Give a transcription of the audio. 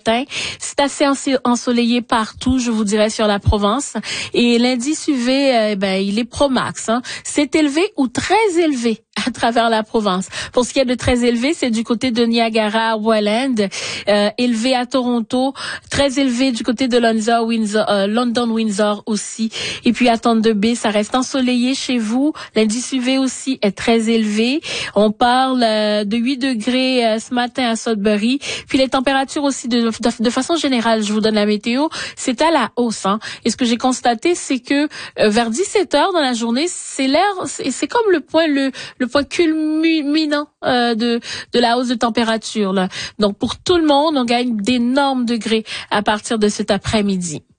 matin. C'est assez ensoleillé partout, je vous dirais, sur la Provence. Et l'indice UV, il est pro max. C'est élevé ou très élevé à travers la Provence. Pour ce qui est de très élevé, c'est du côté de Niagara, Welland, élevé à Toronto, très élevé du côté de London, Windsor aussi. Et puis à Thunder Bay, ça reste ensoleillé chez vous. L'indice UV aussi est très élevé. On parle de 8 degrés ce matin à Sudbury. Puis les températures aussi, de façon générale, je vous donne la météo, c'est à la hausse. Et ce que j'ai constaté, c'est que vers 17 heures dans la journée, c'est comme le point culminant de la hausse de température là. Donc pour tout le monde, on gagne d'énormes degrés à partir de cet après-midi.